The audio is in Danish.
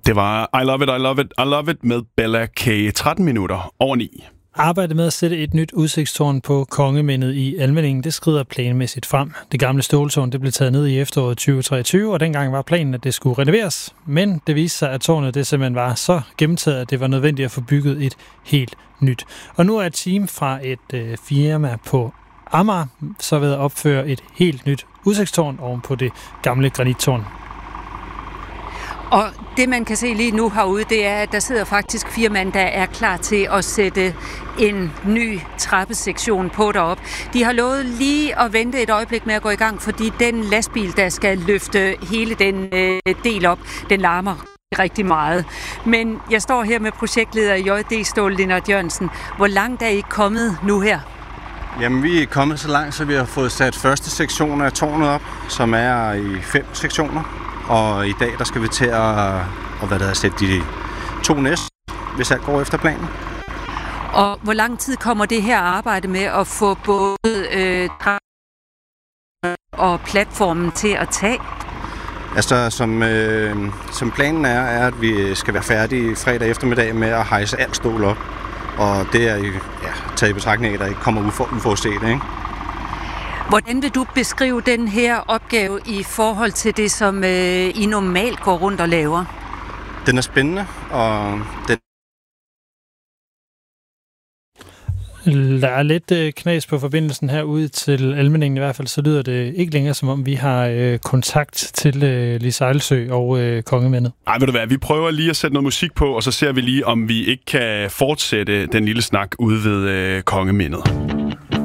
Det var I Love It, I Love It, I Love It med Bella K. 13 minutter over 9. Arbejdet med at sætte et nyt udsigtstårn på Kongemindet i Almindingen, det skrider planmæssigt frem. Det gamle ståltårn det blev taget ned i efteråret 2023, og dengang var planen, at det skulle renoveres. Men det viste sig, at tårnet det simpelthen var så gennemtaget, at det var nødvendigt at få bygget et helt nyt. Og nu er et team fra et firma på Amager så ved at opføre et helt nyt udsigtstårn oven på det gamle granittårn. Og det, man kan se lige nu herude, det er, at der sidder faktisk 4 mand, der er klar til at sætte en ny trappesektion på derop. De har lovet lige at vente et øjeblik med at gå i gang, fordi den lastbil, der skal løfte hele den del op, den larmer rigtig meget. Men jeg står her med projektleder i JD Stål, Lennart Jørgensen. Hvor langt er I kommet nu her? Jamen, vi er kommet så langt, så vi har fået sat første sektion af tårnet op, som er i 5 sektioner. Og i dag, der skal vi til at sætte de 2 næste, hvis alt går efter planen. Og hvor lang tid kommer det her arbejde med at få både og platformen til at tage? Altså, som planen er, at vi skal være færdige fredag eftermiddag med at hejse alt stål op. Og det er taget i betragtning, at der ikke kommer uforudset, ikke? Hvordan vil du beskrive den her opgave i forhold til det, som I normalt går rundt og laver? Den er spændende, og den... Der er lidt knas på forbindelsen herude til Almindingen i hvert fald, så lyder det ikke længere, som om vi har kontakt til Lis Ejlsø og Kongemindet. Ej, ved du hvad, vi prøver lige at sætte noget musik på, og så ser vi lige, om vi ikke kan fortsætte den lille snak ude ved Kongemindet.